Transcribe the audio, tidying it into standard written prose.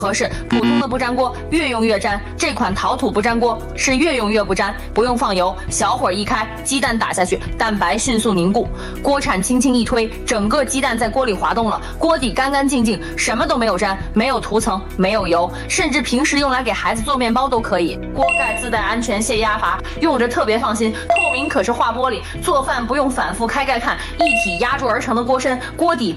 合适，普通的不粘锅越用越粘，这款陶土不粘锅是越用越不粘，不用放油，小火一开，鸡蛋打下去，蛋白迅速凝固，锅铲轻轻一推，整个鸡蛋在锅里滑动了，锅底干干净净，什么都没有粘，没有涂层，没有油，甚至平时用来给孩子做面包都可以。锅盖自带安全泄压阀，用着特别放心，透明可视化玻璃，做饭不用反复开盖看，一体压铸而成的锅身，锅底